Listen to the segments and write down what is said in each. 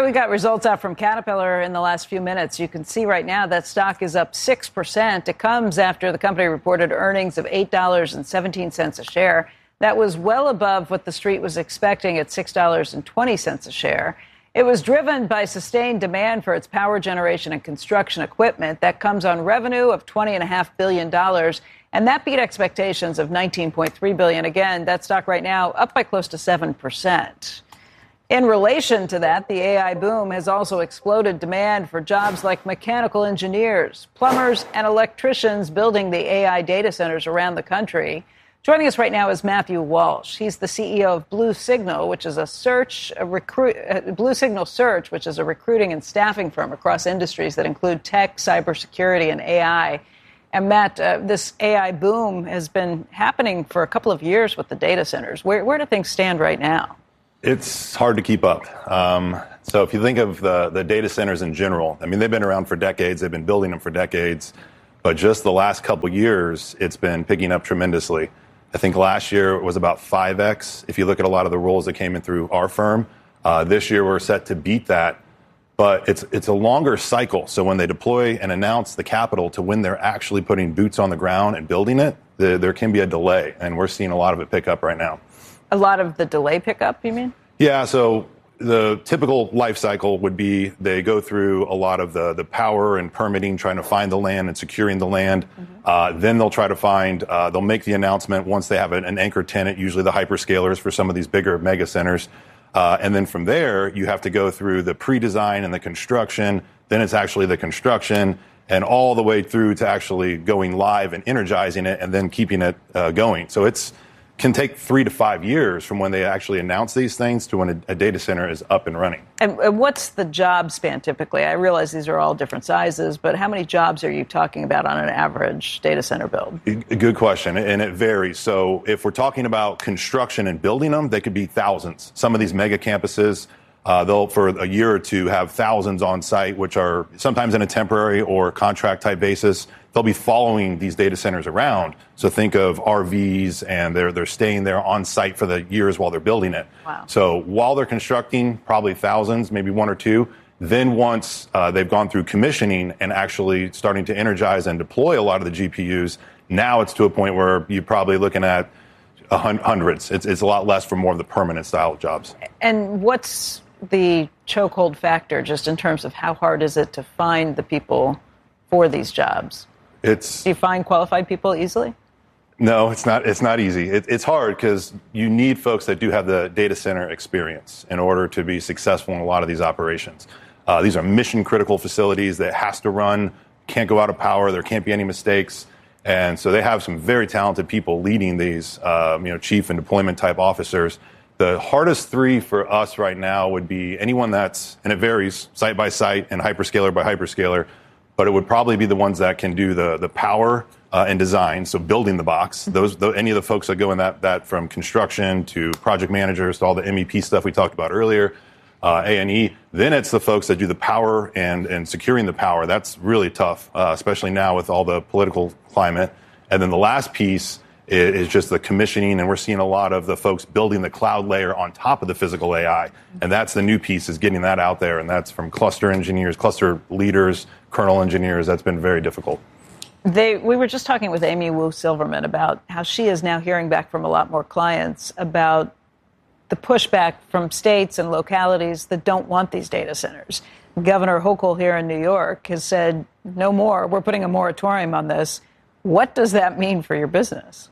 We got results out from Caterpillar in the last few minutes. You can see right now that stock is up 6%. It comes after the company reported earnings of $8.17 a share. That was well above what the street was expecting at $6.20 a share. It was driven by sustained demand for its power generation and construction equipment. That comes on revenue of $20.5 billion. And that beat expectations of $19.3 billion. Again, that stock right now up by close to 7%. In relation to that, the AI boom has also exploded demand for jobs like mechanical engineers, plumbers, and electricians building the AI data centers around the country. Joining us right now is Matthew Walsh. He's the CEO of Blue Signal, which is Blue Signal Search, which is a recruiting and staffing firm across industries that include tech, cybersecurity, and AI. And Matt, this AI boom has been happening for a couple of years with the data centers. Where do things stand right now? It's hard to keep up. So if you think of the data centers in general, I mean, they've been around for decades. They've been building them for decades. But just the last couple of years, it's been picking up tremendously. I think last year it was about 5x. If you look at a lot of the roles that came in through our firm, this year we're set to beat that. But it's a longer cycle. So when they deploy and announce the capital to when they're actually putting boots on the ground and building it, there can be a delay. And we're seeing a lot of it pick up right now. A lot of the delay pickup, you mean? Yeah, so the typical life cycle would be they go through a lot of the power and permitting, trying to find the land and securing the land. Mm-hmm. Then they'll try to find, they'll make the announcement once they have an anchor tenant, usually the hyperscalers for some of these bigger mega centers. And then from there, you have to go through the pre-design and the construction. Then it's actually the construction and all the way through to actually going live and energizing it and then keeping it going. So can take 3 to 5 years from when they actually announce these things to when a data center is up and running. And what's the job span typically? I realize these are all different sizes, but how many jobs are you talking about on an average data center build? Good question, and it varies. So if we're talking about construction and building them, they could be thousands. Some of these mega campuses, they'll, for a year or two, have thousands on site, which are sometimes in a temporary or contract type basis. They'll be following these data centers around. So think of RVs, and they're staying there on site for the years while they're building it. Wow. So while they're constructing, probably thousands, maybe 1 or 2. Then once they've gone through commissioning and actually starting to energize and deploy a lot of the GPUs, now it's to a point where you're probably looking at hundreds. It's a lot less for more of the permanent style jobs. And what's the chokehold factor, just in terms of how hard is it to find the people for these jobs? Do you find qualified people easily? No, it's not easy. It's hard because you need folks that do have the data center experience in order to be successful in a lot of these operations. These are mission critical facilities that has to run, can't go out of power, there can't be any mistakes. And so they have some very talented people leading these, chief and deployment type officers. The hardest 3 for us right now would be anyone that's, and it varies site by site and hyperscaler by hyperscaler, but it would probably be the ones that can do the power and design, so building the box. Any of the folks that go in that from construction to project managers to all the MEP stuff we talked about earlier, A&E. Then it's the folks that do the power and securing the power. That's really tough, especially now with all the political climate. And then the last piece is just the commissioning, and we're seeing a lot of the folks building the cloud layer on top of the physical AI. And that's the new piece, is getting that out there, and that's from cluster engineers, cluster leaders, kernel engineers. That's been very difficult. We were just talking with Amy Wu Silverman about how she is now hearing back from a lot more clients about the pushback from states and localities that don't want these data centers. Governor Hochul here in New York has said, no more, we're putting a moratorium on this. What does that mean for your business?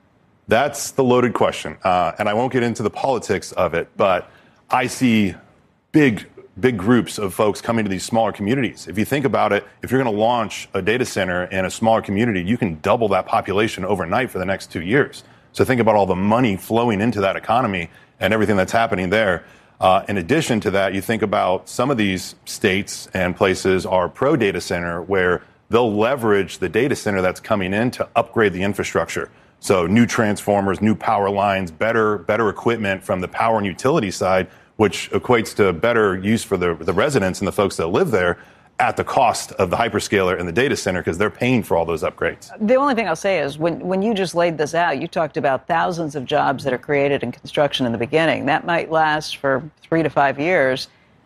That's the loaded question. And I won't get into the politics of it, but I see big groups of folks coming to these smaller communities. If you think about it, if you're going to launch a data center in a smaller community, you can double that population overnight for the next 2 years. So think about all the money flowing into that economy and everything that's happening there. In addition to that, you think about some of these states and places are pro data center, where they'll leverage the data center that's coming in to upgrade the infrastructure. So new transformers, new power lines, better equipment from the power and utility side, which equates to better use for the residents and the folks that live there at the cost of the hyperscaler and the data center, because they're paying for all those upgrades. The only thing I'll say is when you just laid this out, you talked about thousands of jobs that are created in construction in the beginning. That might last for 3 to 5 years.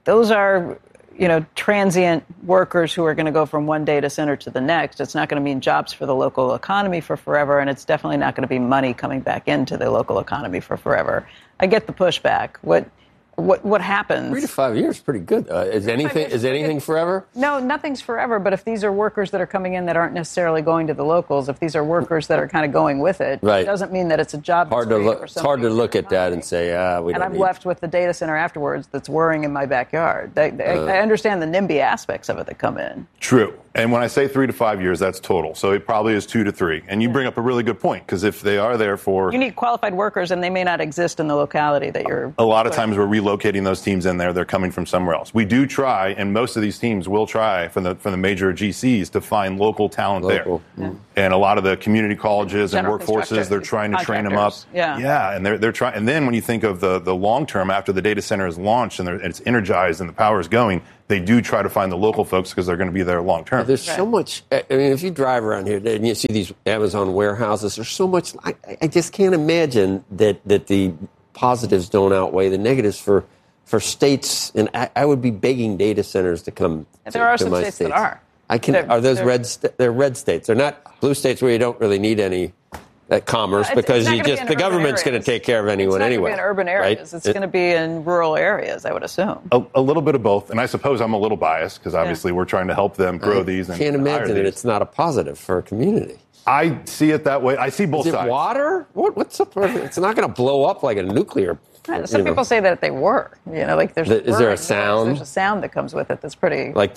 those are, transient workers who are going to go from one data center to the next. It's not going to mean jobs for the local economy for forever, and it's definitely not going to be money coming back into the local economy for forever. I get the pushback. What happens? 3 to 5 years is pretty good. Is anything forever? No, nothing's forever. But if these are workers that are coming in that aren't necessarily going to the locals, if these are workers that are kind of going with it, right. It doesn't mean that it's a job. It's hard to look at that and say, we don't. And I'm left with the data center afterwards that's whirring in my backyard. I understand the NIMBY aspects of it that come in. True. And when I say 3 to 5 years, that's total. So it probably is 2 to 3. And you bring up a really good point, because if they are there for... You need qualified workers, and they may not exist in the locality that you're... A lot of times we're relocating those teams in there. They're coming from somewhere else. We do try, and most of these teams will try from the major GCs to find local talent there. Yeah. And a lot of the community colleges and workforces, they're trying to train them up. Yeah. And they're trying. And then when you think of the long term, after the data center is launched and it's energized and the power is going, they do try to find the local folks because they're going to be there long term. There's so much. I mean, if you drive around here and you see these Amazon warehouses, there's so much. I just can't imagine that the positives don't outweigh the negatives for states. And I would be begging data centers to come. There are some states that are. Are those red? They're red states. They're not blue states where you don't really need any commerce because the government's going to take care of anyone anyway. It's not going to be in urban areas. Right? It's going to be in rural areas, I would assume. A little bit of both. And I suppose I'm a little biased because obviously we're trying to help them grow these. I can't imagine that it's not a positive for a community. I see it that way. I see both sides. Is it water? What's up? It's not going to blow up like a nuclear. Some people say that they were. Like there's. Is there a sound? There's a sound that comes with it that's pretty. Like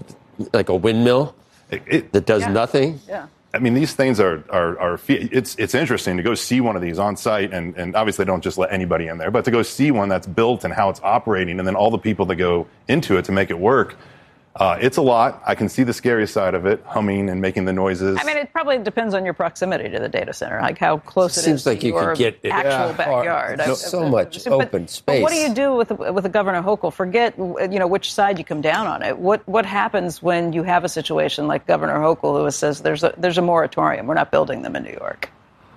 a windmill that does nothing. Yeah. I mean, these things are it's interesting to go see one of these on site, and obviously they don't just let anybody in there, but to go see one that's built and how it's operating, and then all the people that go into it to make it work. It's a lot. I can see the scary side of it, humming and making the noises. I mean, it probably depends on your proximity to the data center, like how close it is to your actual backyard. So much open space. But what do you do with the Governor Hochul? Forget which side you come down on it. What happens when you have a situation like Governor Hochul, who says there's a moratorium? We're not building them in New York.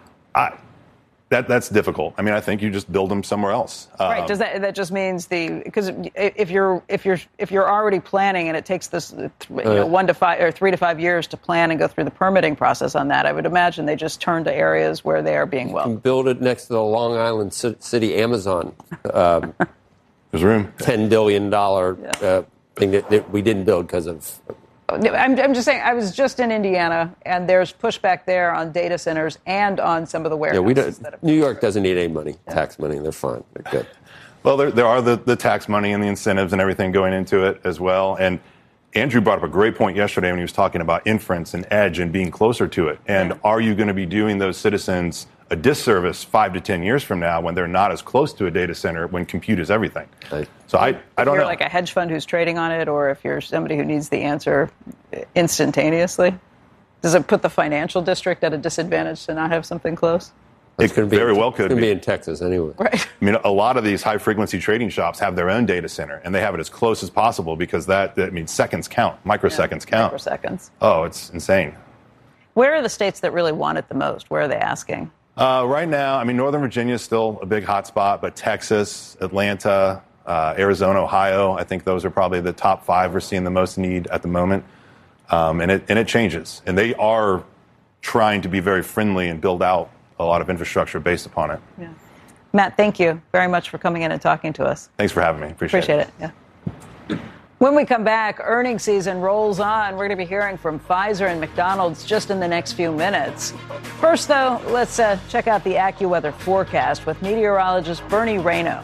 That's difficult. I mean, I think you just build them somewhere else. Right? Does that just means because if you're already planning and it takes this 1 to 5 or 3 to 5 years to plan and go through the permitting process on that, I would imagine they just turn to areas where they are being welcomed. You can build it next to the Long Island City Amazon. There's room. $10 billion thing that we didn't build because of. I'm just saying, I was just in Indiana, and there's pushback there on data centers and on some of the warehouses. New York doesn't need any money, tax money. They're fine. They're good. Well, there are the tax money and the incentives and everything going into it as well. And Andrew brought up a great point yesterday when he was talking about inference and edge and being closer to it. And are you going to be doing those citizens a disservice 5 to 10 years from now when they're not as close to a data center when compute is everything? Right. So I don't know. If you're like a hedge fund who's trading on it, or if you're somebody who needs the answer instantaneously, does it put the financial district at a disadvantage to not have something close? It could very well could be. It's going to be in Texas anyway. Right. I mean, a lot of these high-frequency trading shops have their own data center, and they have it as close as possible because that means seconds count, microseconds count. Microseconds. Oh, it's insane. Where are the states that really want it the most? Where are they asking? Right now, I mean, Northern Virginia is still a big hotspot, but Texas, Atlanta, Arizona, Ohio, I think those are probably the top 5 we're seeing the most need at the moment. And it changes. And they are trying to be very friendly and build out a lot of infrastructure based upon it. Yeah. Matt, thank you very much for coming in and talking to us. Thanks for having me. Appreciate it. Yeah. When we come back, earnings season rolls on. We're going to be hearing from Pfizer and McDonald's just in the next few minutes. First, though, let's check out the AccuWeather forecast with meteorologist Bernie Rayno.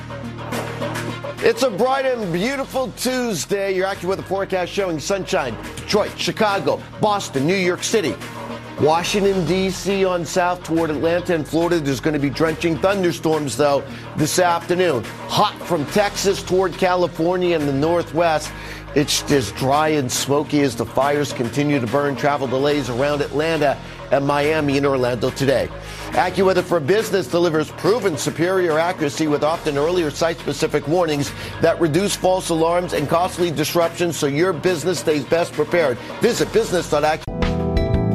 It's a bright and beautiful Tuesday. Your AccuWeather forecast showing sunshine. Detroit, Chicago, Boston, New York City. Washington, D.C. on south toward Atlanta and Florida. There's going to be drenching thunderstorms, though, this afternoon. Hot from Texas toward California and the Northwest. It's just dry and smoky as the fires continue to burn. Travel delays around Atlanta and Miami and Orlando today. AccuWeather for Business delivers proven superior accuracy with often earlier site-specific warnings that reduce false alarms and costly disruptions so your business stays best prepared. Visit business.accu.